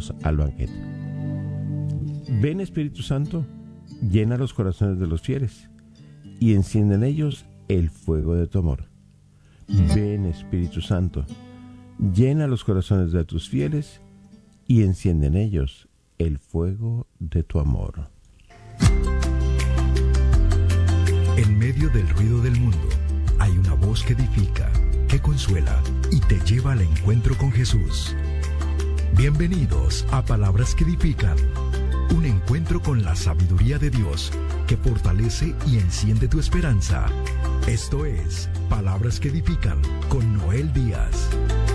invitados al banquete. Ven, Espíritu Santo, llena los corazones de los fieles y enciende en ellos el fuego de tu amor. Ven, Espíritu Santo, llena los corazones de tus fieles y enciende en ellos el fuego de tu amor. En medio del ruido del mundo hay una voz que edifica, que consuela y te lleva al encuentro con Jesús. Bienvenidos a Palabras que Edifican, un encuentro con la sabiduría de Dios que fortalece y enciende tu esperanza. Esto es Palabras que Edifican con Noel Díaz.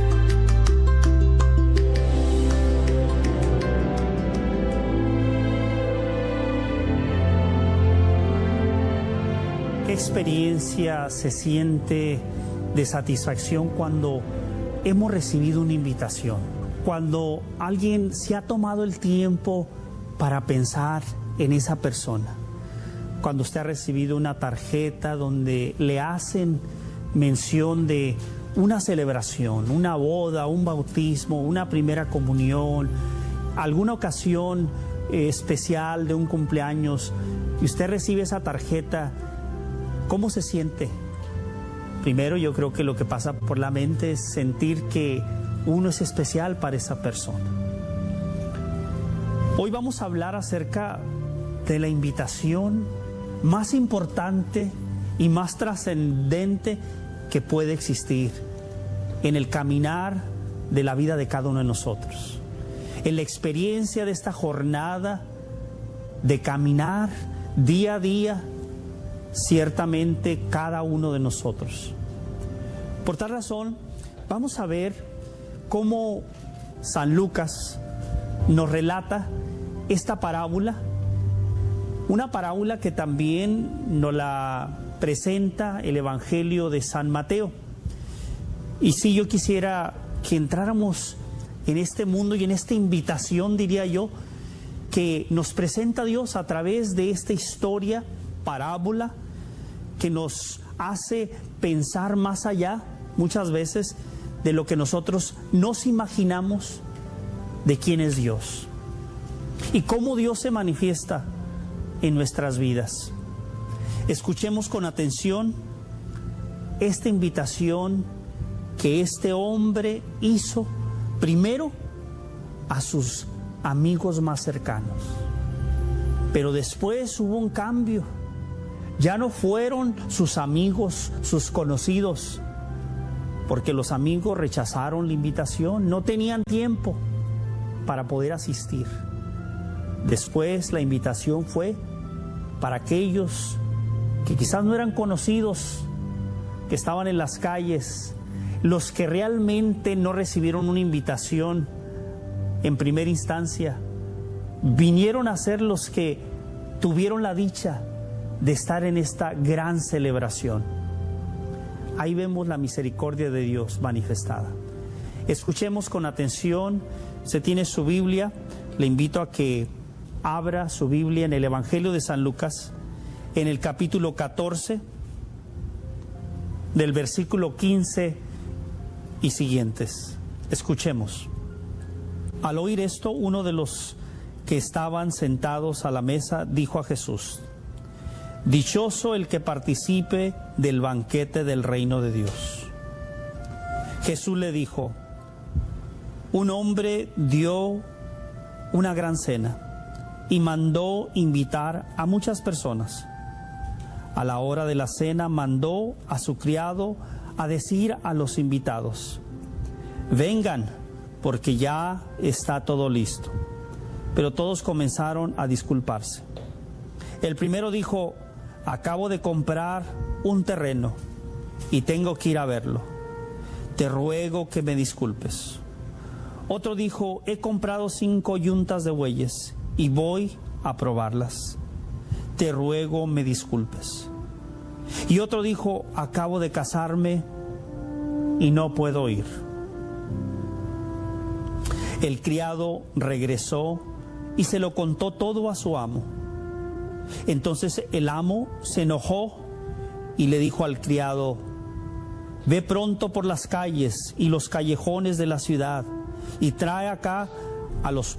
¿Qué experiencia se siente de satisfacción cuando hemos recibido una invitación? Cuando alguien se ha tomado el tiempo para pensar en esa persona. Cuando usted ha recibido una tarjeta donde le hacen mención de una celebración, una boda, un bautismo, una primera comunión, alguna ocasión especial de un cumpleaños, y usted recibe esa tarjeta, ¿cómo se siente? Primero, yo creo que lo que pasa por la mente es sentir que uno es especial para esa persona. Hoy vamos a hablar acerca de la invitación más importante y más trascendente que puede existir en el caminar de la vida de cada uno de nosotros. En la experiencia de esta jornada de caminar día a día, ciertamente cada uno de nosotros. Por tal razón, vamos a ver cómo San Lucas nos relata esta parábola, una parábola que también nos la presenta el Evangelio de San Mateo. Y sí, yo quisiera que entráramos en este mundo y en esta invitación, diría yo, que nos presenta Dios a través de esta historia, parábola, que nos hace pensar más allá, muchas veces, de lo que nosotros nos imaginamos de quién es Dios y cómo Dios se manifiesta en nuestras vidas. Escuchemos con atención esta invitación que este hombre hizo primero a sus amigos más cercanos, pero después hubo un cambio. Ya no fueron sus amigos, sus conocidos, porque los amigos rechazaron la invitación, no tenían tiempo para poder asistir. Después la invitación fue para aquellos que quizás no eran conocidos, que estaban en las calles, los que realmente no recibieron una invitación en primera instancia, vinieron a ser los que tuvieron la dicha de estar en esta gran celebración. Ahí vemos la misericordia de Dios manifestada. Escuchemos con atención. Si tiene su Biblia, le invito a que abra su Biblia en el Evangelio de San Lucas, en el capítulo 14, del versículo 15 y siguientes. Escuchemos. Al oír esto, uno de los que estaban sentados a la mesa dijo a Jesús: dichoso el que participe del banquete del reino de Dios. Jesús le dijo: un hombre dio una gran cena y mandó invitar a muchas personas. A la hora de la cena mandó a su criado a decir a los invitados: vengan, porque ya está todo listo. Pero todos comenzaron a disculparse. El primero dijo: acabo de comprar un terreno y tengo que ir a verlo. Te ruego que me disculpes. Otro dijo: he comprado 5 yuntas de bueyes y voy a probarlas. Te ruego me disculpes. Y otro dijo: acabo de casarme y no puedo ir. El criado regresó y se lo contó todo a su amo. Entonces el amo se enojó y le dijo al criado: ve pronto por las calles y los callejones de la ciudad y trae acá a los